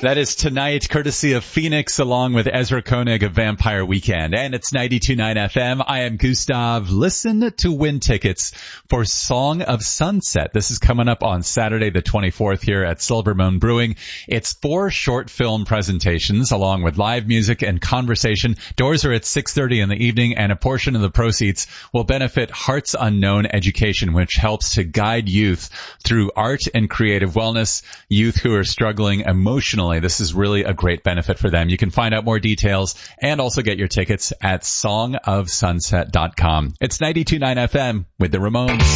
That is tonight, courtesy of Phoenix, along with Ezra Koenig of Vampire Weekend. And it's 92.9 FM. I am Gustav. Listen to win tickets for Song of Sunset. This is coming up on Saturday the 24th here at Silvermoon Brewing. It's 4 short film presentations along with live music and conversation. Doors are at 6:30 in the evening, and a portion of the proceeds will benefit Hearts Unknown Education, which helps to guide youth through art and creative wellness. Youth who are struggling emotionally, this is really a great benefit for them. You can find out more details and also get your tickets at songofsunset.com. It's 92.9 FM with the Ramones.